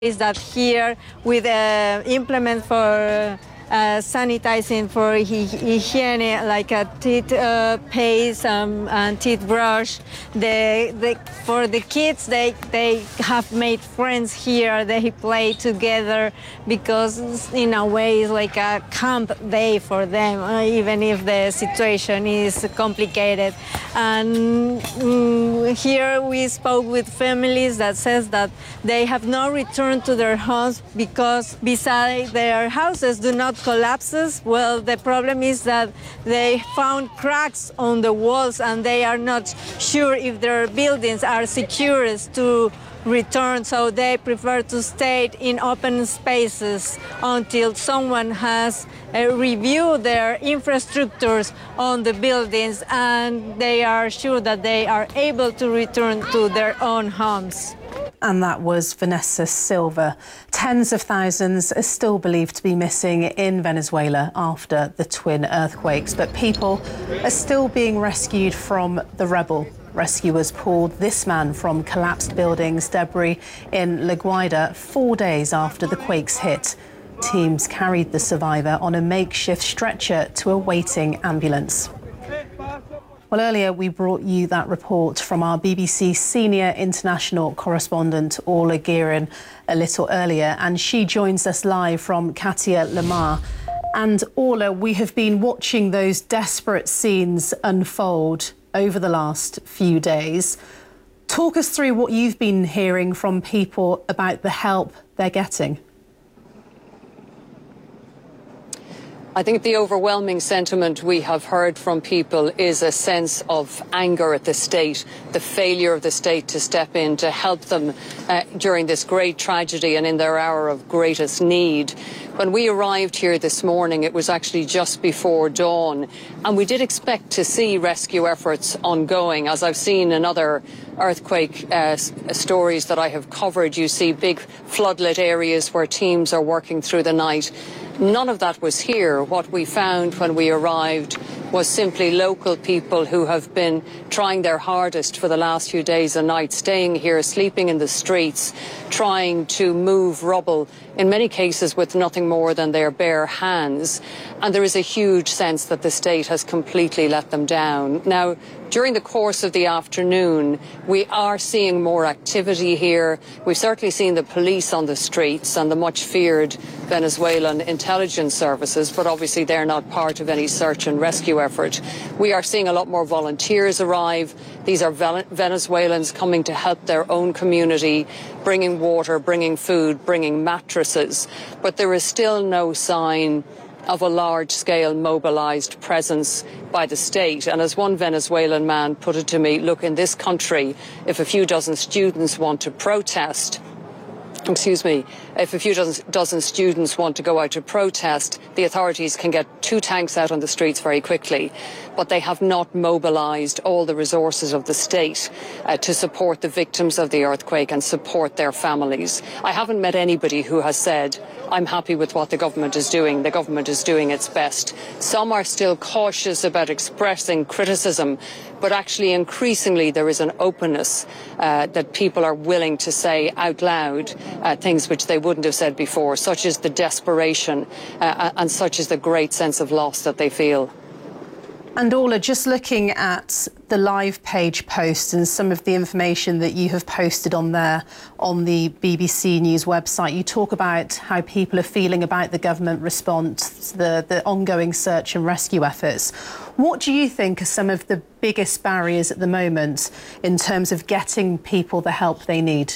Is that here with implement for sanitizing for hygiene, like a teeth paste and teeth brush. For the kids, they have made friends here. They play together because in a way it's like a camp day for them, even if the situation is complicated. And here we spoke with families that says that they have not returned to their homes because beside their houses do not collapses. Well, the problem is that they found cracks on the walls and they are not sure if their buildings are secure to return, so they prefer to stay in open spaces until someone has reviewed their infrastructures on the buildings and they are sure that they are able to return to their own homes. And that was Vanessa Silva. Tens of thousands are still believed to be missing in Venezuela after the twin earthquakes, but people are still being rescued from the rubble. Rescuers pulled this man from collapsed buildings debris in La Guaira 4 days after the quakes hit. Teams carried the survivor on a makeshift stretcher to a waiting ambulance. Well, earlier we brought you that report from our BBC senior international correspondent, Orla Guerin, a little earlier, and she joins us live from Katia Lamar. And Orla, we have been watching those desperate scenes unfold over the last few days. Talk us through what you've been hearing from people about the help they're getting. I think the overwhelming sentiment we have heard from people is a sense of anger at the state, the failure of the state to step in to help them during this great tragedy and in their hour of greatest need. When we arrived here this morning, it was actually just before dawn, and we did expect to see rescue efforts ongoing. As I've seen in other earthquake stories that I have covered, you see big floodlit areas where teams are working through the night. None of that was here. What we found when we arrived was simply local people who have been trying their hardest for the last few days and nights, staying here, sleeping in the streets, trying to move rubble, in many cases with nothing more than their bare hands. And there is a huge sense that the state has completely let them down. Now, during the course of the afternoon, we are seeing more activity here. We've certainly seen the police on the streets and the much feared Venezuelan intelligence services, but obviously they're not part of any search and rescue effort. We are seeing a lot more volunteers arrive. These are Venezuelans coming to help their own community, bringing water, bringing food, bringing mattresses. But there is still no sign of a large-scale mobilised presence by the state. And as one Venezuelan man put it to me, look, in this country, if a few dozen students want to protest, if a few dozen students want to go out to protest, the authorities can get 2 tanks out on the streets very quickly. But they have not mobilised all the resources of the state to support the victims of the earthquake and support their families. I haven't met anybody who has said, I'm happy with what the government is doing. The government is doing its best. Some are still cautious about expressing criticism, but actually increasingly there is an openness that people are willing to say out loud things which they wouldn't have said before, such as the desperation and such as the great sense of loss that they feel. And Orla, just looking at the live page post and some of the information that you have posted on there on the BBC News website, you talk about how people are feeling about the government response, the ongoing search and rescue efforts. What do you think are some of the biggest barriers at the moment in terms of getting people the help they need?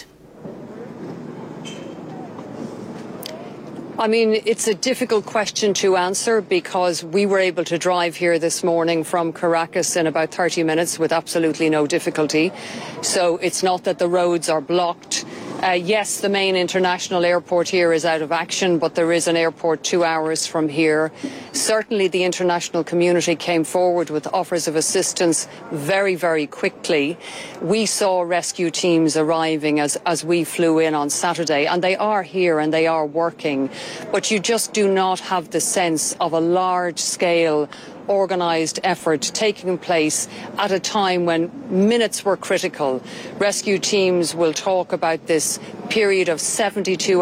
I mean, it's a difficult question to answer because we were able to drive here this morning from Caracas in about 30 minutes with absolutely no difficulty. So it's not that the roads are blocked. Yes, the main international airport here is out of action, but there is an airport 2 hours from here. Certainly the international community came forward with offers of assistance very, very quickly. We saw rescue teams arriving as we flew in on Saturday, and they are here and they are working. But you just do not have the sense of a large-scale organised effort taking place at a time when minutes were critical. Rescue teams will talk about this period of 72